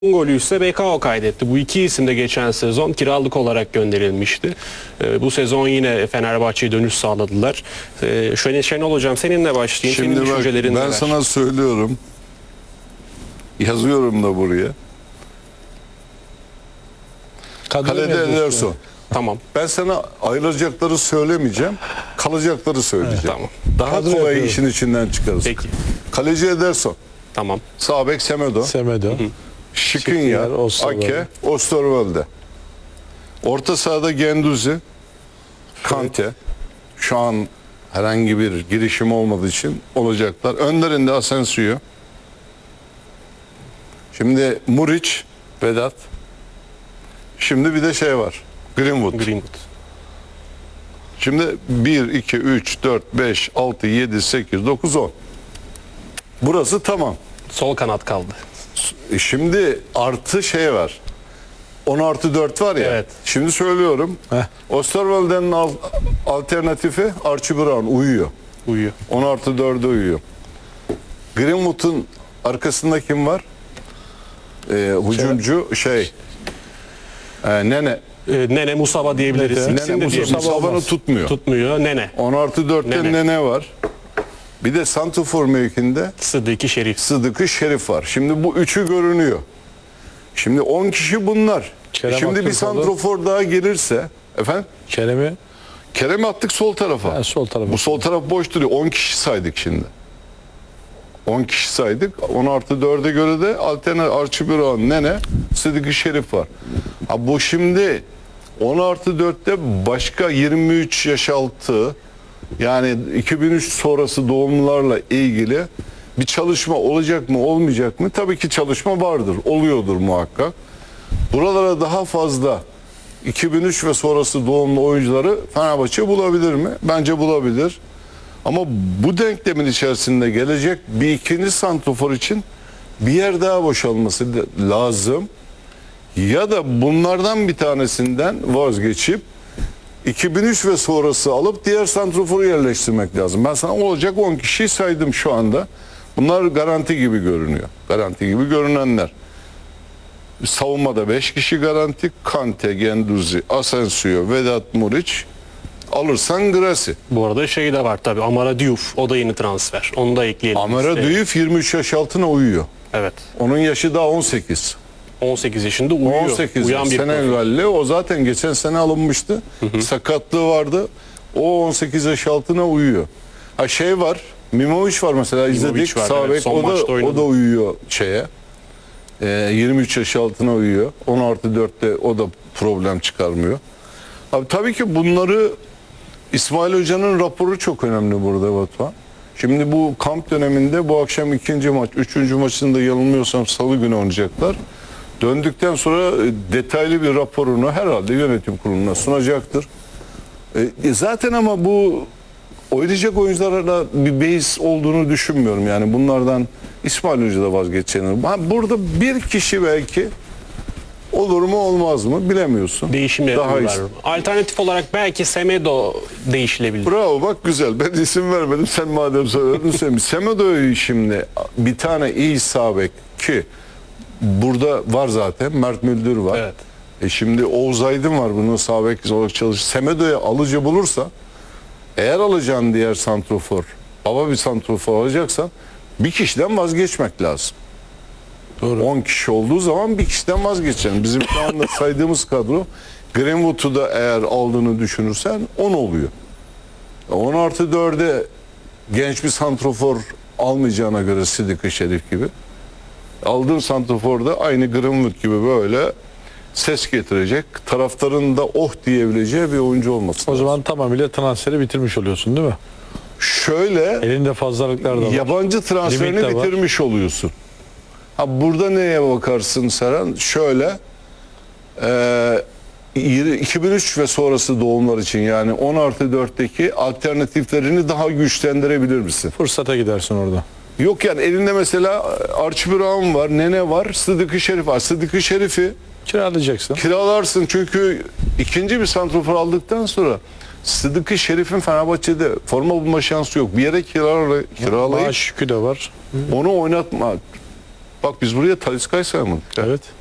golü ise BKO kaydetti. Bu iki isim de geçen sezon kiralık olarak gönderilmişti. Bu sezon yine Fenerbahçe'ye dönüş sağladılar. Şenol Hocam seninle başlayayım. Şimdi senin bak, düşüncelerin ben neler? sana söylüyorum. Yazıyorum da buraya. Kalede Ederson. Tamam. Ben sana ayrılacakları söylemeyeceğim. Kalacakları söyleyeceğim. Tamam. Daha Kadro kolay yapıyorum. işin içinden çıkarız. Peki. Kaleci Ederson. Tamam. Sağ bek Semedo. Semedo. Şikrinyar, Ake, Osterwolde. Orta sahada Genduzi, Kante. Şu an herhangi bir girişim olmadığı için olacaklar. Önlerinde Asensio. Şimdi Muriç, Vedat. Şimdi bir de şey var. Greenwood. Greenwood. Şimdi 1, 2, 3, 4, 5, 6, 7, 8, 9, 10. Burası tamam. Sol kanat kaldı. Şimdi artı şey var. 10 artı 4 var ya. Evet. Şimdi söylüyorum. Osterwolde'nin alternatifi Archie Brown uyuyor. Uyuyor. 10 artı 4'e uyuyor. Greenwood'un arkasında kim var? Hücumcu Nene. Nene Musaba diyebiliriz. Nene, İkisini de diyebiliriz. Musaba'nı tutmuyor. Tutmuyor. Nene. 10 artı 4'te Nene. Nene var. Bir de santrfor mevkinde Sıddıki Şerif. Sıdıkı Şerif var. Şimdi bu üçü görünüyor. Şimdi 10 kişi bunlar. Kerem Şimdi bir Aktürkoğlu. santrofor daha gelirse efendim Kerem'i attık sol tarafa. sol tarafa. Bu sol taraf boş duruyor. 10 kişi saydık şimdi. 10 kişi saydık. 10 artı 4'e göre de alternatif Archie Brown, Nene, Sıdıkı Şerif var. Ha, bu şimdi 10 artı 4'te başka 23 yaş altı, yani 2003 sonrası doğumlularla ilgili bir çalışma olacak mı olmayacak mı? Tabii ki çalışma vardır. Oluyordur muhakkak. Buralara daha fazla 2003 ve sonrası doğumlu oyuncuları Fenerbahçe bulabilir mi? Bence bulabilir. Ama bu denklemin içerisinde gelecek bir ikinci santrofor için bir yer daha boşalması lazım. Ya da bunlardan bir tanesinden vazgeçip 2003 ve sonrası alıp diğer santroforu yerleştirmek lazım. Ben sana olacak 10 kişiyi saydım şu anda. Bunlar garanti gibi görünüyor. Garanti gibi görünenler. Savunmada 5 kişi garanti. Kante, Genduzi, Asensio, Vedat Muriç. Alırsan Grassi. Bu arada şey de var tabii. Amara Diouf. O da yeni transfer. Onu da ekleyelim. Amara listeye. Diouf 23 yaş altına uyuyor. Evet. Onun yaşı daha 18. 18 yaşında uyuyor. 18 Uyan bir profil. Senegalli. O zaten geçen sene alınmıştı. Sakatlığı vardı. O 18 yaş altına uyuyor. Ha şey var. Mimovic var mesela, izledik. var, Sağ evet. bek. Son O maçta da, oynadı. o da uyuyor şeye. 23 yaş altına uyuyor. 10 artı 4'te o da problem çıkarmıyor. Abi tabii ki bunları İsmail Hoca'nın raporu çok önemli burada Batuhan. Şimdi bu kamp döneminde bu akşam ikinci maç, üçüncü maçında yanılmıyorsam salı günü oynayacaklar. Döndükten sonra detaylı bir raporunu herhalde yönetim kuruluna sunacaktır. Zaten ama bu oynayacak oyunculara bir base olduğunu düşünmüyorum. Yani bunlardan İsmail Hoca da vazgeçeceğini. Burada bir kişi belki olur mu olmaz mı bilemiyorsun. Değişim Daha yapıyorlar. iyisi. Alternatif olarak belki Semedo değişilebilir. Bravo, bak güzel. Ben isim vermedim. Sen madem söyledin sen. Semedo'yu şimdi bir tane iyi sağ bek ki burada var zaten. Mert Müldür var. Evet. Şimdi Oğuz Aydın var, bunu sağ bek olarak çalışır. Semedo'ya alıcı bulursa, eğer alacağın diğer santrofor, baba bir santrofor alacaksan bir kişiden vazgeçmek lazım. Doğru. 10 kişi olduğu zaman bir kişiden vazgeçeceksin. Bizim şu anda saydığımız kadro, Greenwood'u da eğer aldığını düşünürsen 10 oluyor. 10 artı 4'e genç bir santrofor almayacağına göre Sıdıkı Şerif gibi, aldığın santrofor da aynı Greenwood gibi böyle ses getirecek, taraftarın da oh diyebileceği bir oyuncu olması O lazım. zaman tamamıyla transferi bitirmiş oluyorsun değil mi? Şöyle Elinde fazlalıklar da var. yabancı transferini Limit de var. bitirmiş oluyorsun. Ha, burada neye bakarsın Serhan? Şöyle 2003 ve sonrası doğumlar için, yani 10 artı 4'teki alternatiflerini daha güçlendirebilir misin? Fırsata gidersin orada. Yok yani elinde mesela Archie Brown var, Nene var, Sıdıkı Şerif var. Sıdıkı Şerif'i Kiralayacaksın. kiralarsın çünkü ikinci bir santrofor aldıktan sonra Sıdıkı Şerif'in Fenerbahçe'de forma bulma şansı yok. Bir yere kiralayıp Maaş yükü de var. onu oynatma. Bak biz buraya Talisca'yı saymadık. Evet.